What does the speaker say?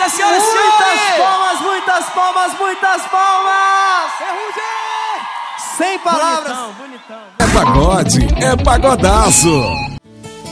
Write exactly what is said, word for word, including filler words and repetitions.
palmas, senhoras e senhores! Muitas palmas, muitas palmas, muitas palmas! Ferrugem! Sem palavras! Bonitão, bonitão. É pagode, é pagodaço.